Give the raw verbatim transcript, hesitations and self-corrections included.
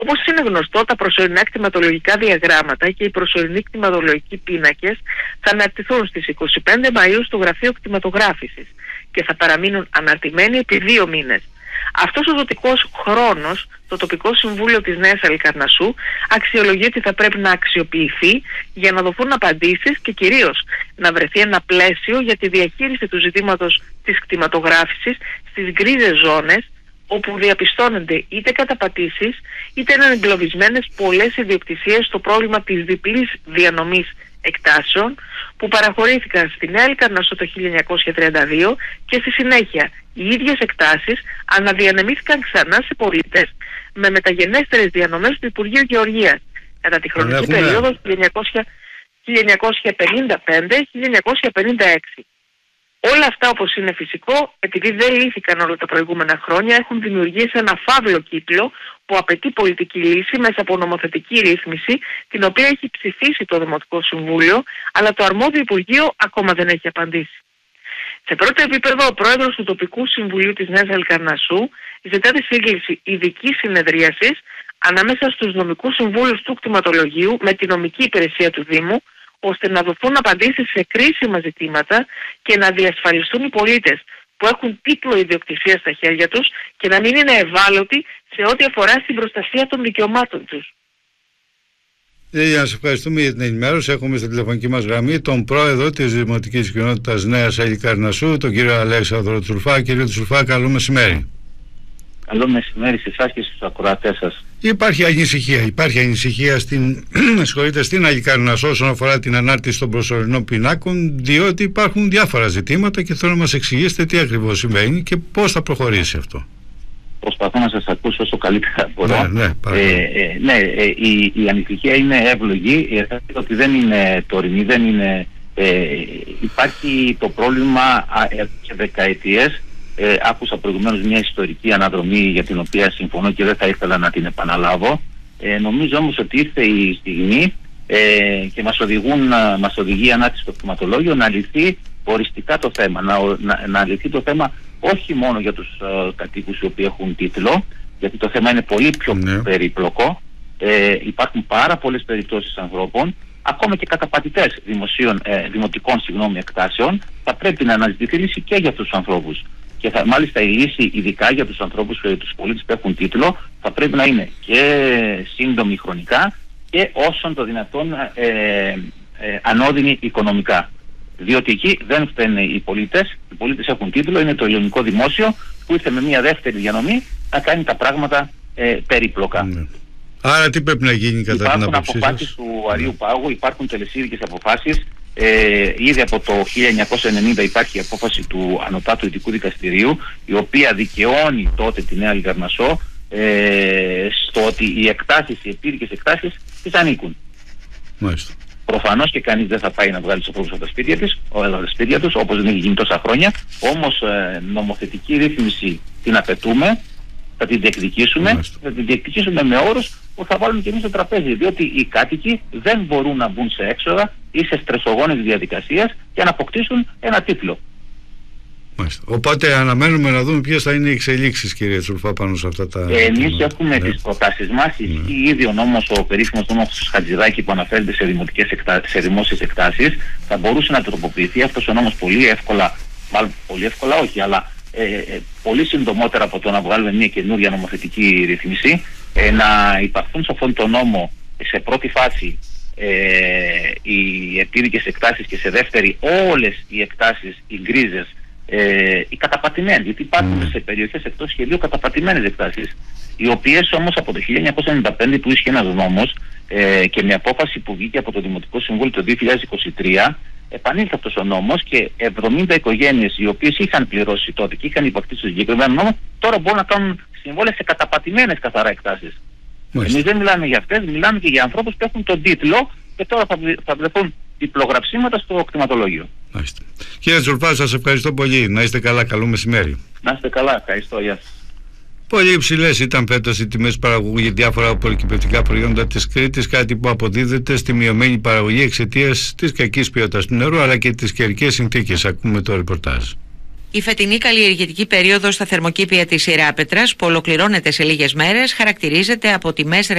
Όπως είναι γνωστό, τα προσωρινά κτηματολογικά διαγράμματα και οι προσωρινοί κτηματολογικοί πίνακες θα αναρτηθούν στις είκοσι πέντε Μαΐου στο Γραφείο Κτηματογράφησης και θα παραμείνουν αναρτημένοι επί δύο μήνες. Αυτός ο ζωτικός χρόνος, το τοπικό συμβούλιο της Νέας Χαλικαρνασσού αξιολογεί ότι θα πρέπει να αξιοποιηθεί για να δοθούν απαντήσεις και κυρίως να βρεθεί ένα πλαίσιο για τη διαχείριση του ζητήματος της κτηματογράφησης στις γκρίζες ζώνες, όπου διαπιστώνονται είτε καταπατήσεις είτε είναι εγκλωβισμένες πολλές ιδιοκτησίες στο πρόβλημα της διπλής διανομής εκτάσεων που παραχωρήθηκαν στη Νέα Χαλικαρνασσό το χίλια εννιακόσια τριάντα δύο και στη συνέχεια οι ίδιες εκτάσεις αναδιανεμήθηκαν ξανά σε πολίτες με μεταγενέστερες διανομές του Υπουργείου Γεωργίας κατά τη χρονική περίοδο χίλια εννιακόσια πενήντα πέντε με χίλια εννιακόσια πενήντα έξι. Όλα αυτά, όπως είναι φυσικό, επειδή δεν λύθηκαν όλα τα προηγούμενα χρόνια, έχουν δημιουργήσει ένα φαύλο κύκλο που απαιτεί πολιτική λύση μέσα από νομοθετική ρύθμιση, την οποία έχει ψηφίσει το Δημοτικό Συμβούλιο, αλλά το αρμόδιο Υπουργείο ακόμα δεν έχει απαντήσει. Σε πρώτο επίπεδο, ο πρόεδρος του Τοπικού Συμβουλίου της Νέας Χαλικαρνασσού ζητά τη σύγκληση ειδικής συνεδρίασης ανάμεσα στους νομικούς συμβούλους του κτηματολογίου με τη νομική υπηρεσία του Δήμου, ώστε να δοθούν απαντήσεις σε κρίσιμα ζητήματα και να διασφαλιστούν οι πολίτες που έχουν τίτλο ιδιοκτησία στα χέρια τους και να μην είναι ευάλωτοι σε ό,τι αφορά στην προστασία των δικαιωμάτων τους. Για να σας ευχαριστούμε για την ενημέρωση. Έχουμε στην τηλεφωνική μας γραμμή τον πρόεδρο της Δημοτικής Κοινότητας Νέας Χαλικαρνασσού, τον κύριο Αλέξανδρο Τσουρφά. Κύριε Τσουρφά, καλό μεσημέρι. Καλό μεσημέρι σε εσάς και στους ακροατές σας. Υπάρχει ανησυχία, υπάρχει ανησυχία στην, στην Χαλικαρνασσό όσον αφορά την ανάρτηση των προσωρινών πινάκων, διότι υπάρχουν διάφορα ζητήματα και θέλω να μας εξηγήσετε τι ακριβώς συμβαίνει και πώς θα προχωρήσει αυτό. Προσπαθώ να σας ακούσω όσο καλύτερα μπορώ. Ναι, ναι, ε, ε, ναι ε, η, η ανησυχία είναι εύλογη, ε, θα πω ότι δεν είναι τωρινή, δεν είναι, ε, υπάρχει το πρόβλημα ε, και δεκαετίες. Ε, άκουσα προηγουμένως μια ιστορική αναδρομή για την οποία συμφωνώ και δεν θα ήθελα να την επαναλάβω. Ε, νομίζω όμως ότι ήρθε η στιγμή ε, και μας, οδηγούν, μας οδηγεί η ανάρτηση στο κτηματολόγιο να λυθεί οριστικά το θέμα. Να, να, να λυθεί το θέμα όχι μόνο για τους uh, κατοίκους οι οποίοι έχουν τίτλο, γιατί το θέμα είναι πολύ πιο ναι. περίπλοκο. Ε, υπάρχουν πάρα πολλές περιπτώσεις ανθρώπων, ακόμα και καταπατητές δημοσίων, ε, δημοτικών συγγνώμη, εκτάσεων, θα πρέπει να αναζητηθεί λύση και για αυτούς τους ανθρώπους. Και θα, μάλιστα η λύση ειδικά για τους ανθρώπους και τους πολίτες που έχουν τίτλο θα πρέπει να είναι και σύντομη χρονικά και όσον το δυνατόν ε, ε, ανώδυνη οικονομικά. Διότι εκεί δεν φταίνουν οι πολίτες, οι πολίτες έχουν τίτλο, είναι το ελληνικό δημόσιο που ήρθε με μια δεύτερη διανομή να κάνει τα πράγματα ε, περίπλοκα. Mm. Άρα τι πρέπει να γίνει κατά υπάρχουν την άποψή σας? Υπάρχουν αποφάσεις του Αρείου Πάγου, υπάρχουν τελεσίδικες αποφάσεις. Ε, ήδη από το χίλια εννιακόσια ενενήντα υπάρχει η απόφαση του Ανωτάτου Ειδικού Δικαστηρίου, η οποία δικαιώνει τότε τη Νέα Χαλικαρνασσό ε, στο ότι οι εκτάσεις, οι επίρρηκες εκτάσεις τις ανήκουν. Μάλιστα. Προφανώς και κανείς δεν θα πάει να βγάλει τους ανθρώπους από τα σπίτια, της, τα σπίτια τους, όπως δεν έχει γίνει τόσα χρόνια. Όμως ε, νομοθετική ρύθμιση την απαιτούμε, θα την διεκδικήσουμε, Μάλιστα. θα την διεκδικήσουμε με όρους που θα βάλουμε και εμείς στο τραπέζι. Διότι οι κάτοικοι δεν μπορούν να μπουν σε έξοδα ή σε στρεσογόνες διαδικασίες για να αποκτήσουν ένα τίτλο. Μάλιστα. Οπότε αναμένουμε να δούμε ποιες θα είναι οι εξελίξεις, κύριε Τσουρφά, πάνω σε αυτά τα... Ε, εμείς έχουμε ναι. τις προτάσεις μας. Ναι. Ισχύει ήδη ο νόμος, ο περίφημος νόμος Χατζηδάκη που αναφέρεται σε, δημοτικές εκτα... σε δημόσιες εκτάσεις. Θα μπορούσε να τροποποιηθεί αυτός ο νόμος πολύ εύκολα, μάλλον πολύ εύκολα όχι, αλλά ε, ε, πολύ συντομότερα από το να βγάλουμε μια καινούρια νομοθετική ρυθμίση, ε, να υπαρχούν σε αυτόν τον νόμο σε πρώτη φάση ε, οι επίρρηκες εκτάσεις και σε δεύτερη όλες οι εκτάσεις, οι γκρίζες, ε, οι καταπατημένες, γιατί υπάρχουν σε περιοχές εκτός σχεδίου καταπατημένες εκτάσεις, οι οποίες όμως από το χίλια εννιακόσια ενενήντα πέντε που ίσχυε ένας νόμος ε, και με απόφαση που βγήκε από το Δημοτικό Συμβούλιο το δύο χιλιάδες είκοσι τρία, επανήλθε αυτός ο νόμος και εβδομήντα οικογένειες οι οποίες είχαν πληρώσει τότε και είχαν υπαρκτήσει στο συγκεκριμένο νόμο, τώρα μπορούν να κάνουν συμβόλαια σε καταπατημένες καθαρά εκτάσεις. Εμείς δεν μιλάμε για αυτές, μιλάμε και για ανθρώπους που έχουν τον τίτλο και τώρα θα, θα βρεθούν διπλογραψίματα στο κτηματολόγιο. Μάλιστα. Κύριε Τσουρφά, σας ευχαριστώ πολύ. Να είστε καλά, καλό μεσημέρι. Να είστε καλά, ευχαριστώ, γεια σας. Πολύ υψηλές ήταν φέτος οι τιμές παραγωγού για διάφορα πολυκυπευτικά προϊόντα της Κρήτης, κάτι που αποδίδεται στη μειωμένη παραγωγή εξαιτίας της κακής ποιότητας του νερού αλλά και τις καιρικές συνθήκες. Ακούμε το ρεπορτάζ. Η φετινή καλλιεργητική περίοδος στα θερμοκήπια της Ιεράπετρας, που ολοκληρώνεται σε λίγες μέρες, χαρακτηρίζεται από τιμές